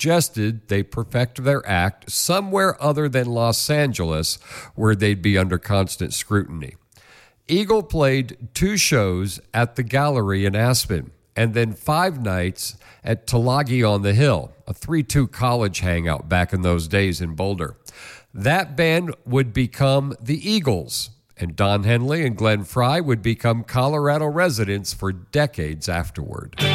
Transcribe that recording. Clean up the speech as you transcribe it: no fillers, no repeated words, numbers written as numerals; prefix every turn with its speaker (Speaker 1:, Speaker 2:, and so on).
Speaker 1: suggested they perfect their act somewhere other than Los Angeles, where they'd be under constant scrutiny. Eagle played 2 shows at the Gallery in Aspen, and then 5 nights at Tulagi on the Hill, a 3-2 college hangout back in those days in Boulder. That band would become the Eagles, and Don Henley and Glenn Frey would become Colorado residents for decades afterward.